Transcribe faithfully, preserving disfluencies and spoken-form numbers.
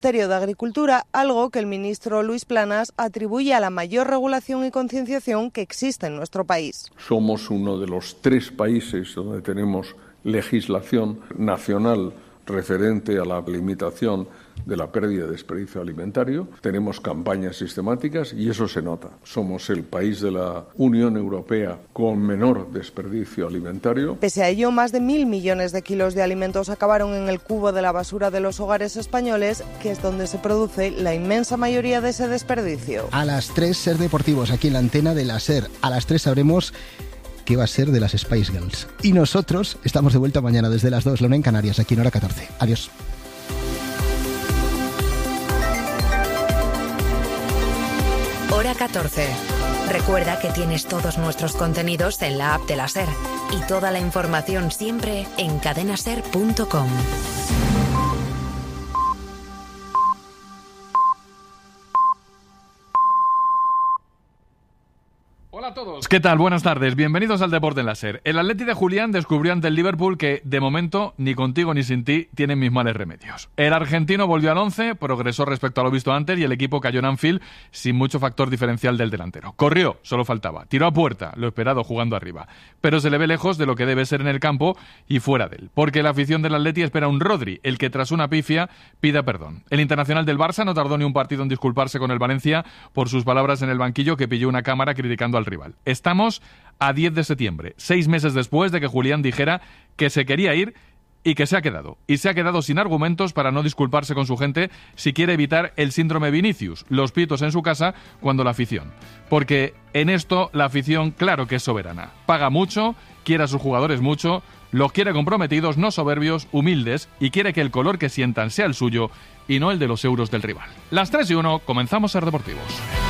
Ministerio de Agricultura, algo que el ministro Luis Planas atribuye a la mayor regulación y concienciación que existe en nuestro país. Somos uno de los tres países donde tenemos legislación nacional referente a la limitación de la pérdida de desperdicio alimentario. Tenemos campañas sistemáticas y eso se nota. Somos el país de la Unión Europea con menor desperdicio alimentario. Pese a ello, más de mil millones de kilos de alimentos acabaron en el cubo de la basura de los hogares españoles, que es donde se produce la inmensa mayoría de ese desperdicio. A las tres, Ser Deportivos, aquí en la antena de la SER. A las tres sabremos qué va a ser de las Spice Girls. Y nosotros estamos de vuelta mañana desde las dos, la una en Canarias, aquí en Hora catorce. Adiós. Hora catorce. Recuerda que tienes todos nuestros contenidos en la app de la SER y toda la información siempre en cadena ser punto com. Hola a todos, ¿qué tal? Buenas tardes, bienvenidos al Deporte en la SER. El Atleti de Julián descubrió ante el Liverpool que, de momento, ni contigo ni sin ti tienen mis males remedios. El argentino volvió al once, progresó respecto a lo visto antes y el equipo cayó en Anfield sin mucho factor diferencial del delantero. Corrió, solo faltaba, tiró a puerta, lo esperado jugando arriba, pero se le ve lejos de lo que debe ser en el campo y fuera de él, porque la afición del Atleti espera un Rodri, el que tras una pifia pida perdón. El internacional del Barça no tardó ni un partido en disculparse con el Valencia por sus palabras en el banquillo, que pilló una cámara criticando al rival. Estamos a diez de septiembre, seis meses después de que Julián dijera que se quería ir y que se ha quedado. Y se ha quedado sin argumentos para no disculparse con su gente si quiere evitar el síndrome Vinicius, los pitos en su casa cuando la afición. Porque en esto la afición claro que es soberana. Paga mucho, quiere a sus jugadores mucho, los quiere comprometidos, no soberbios, humildes, y quiere que el color que sientan sea el suyo y no el de los euros del rival. Las tres y uno, comenzamos Ser Deportivos.